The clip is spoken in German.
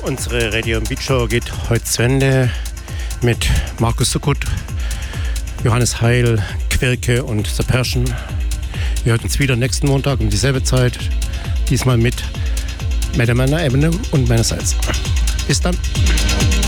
Unsere Radio Beat Show geht heute zu Ende mit Markus Suckut, Johannes Heil, Quirke und The Passion. Wir hören uns wieder nächsten Montag um dieselbe Zeit. Diesmal mit Madame Anna Ebene und meinerseits. Bis dann.